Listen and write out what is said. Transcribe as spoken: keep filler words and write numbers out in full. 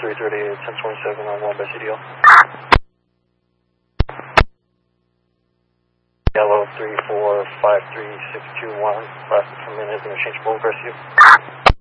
three thirty, ten twenty-seven on one by C D L. Yellow three four five three six two one, last minute, interchangeable, aggressive.